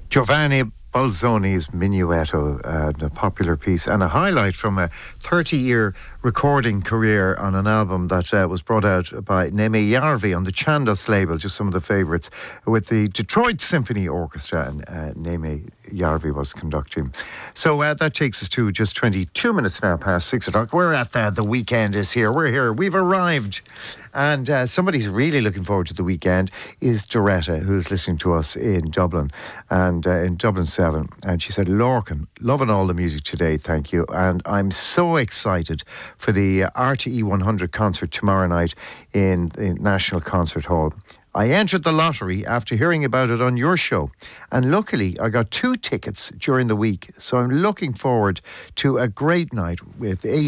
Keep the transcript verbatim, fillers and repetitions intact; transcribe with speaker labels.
Speaker 1: Giovanni Bolzoni's Minuetto, uh, a popular piece and a highlight from a thirty-year recording career on an album that uh, was brought out by Neme Järvi on the Chandos label, just some of the favourites, with the Detroit Symphony Orchestra, and uh, Neme Järvi was conducting. So uh, that takes us to just twenty-two minutes now past six o'clock. We're at the, the weekend is here. We're here. We've arrived. And uh, somebody's really looking forward to the weekend is Doretta, who's listening to us in Dublin, and uh, in Dublin seven. And she said, Lorcan, loving all the music today, thank you. And I'm so excited for the uh, R T E one hundred concert tomorrow night in the National Concert Hall. I entered the lottery after hearing about it on your show, and luckily I got two tickets during the week, so I'm looking forward to a great night with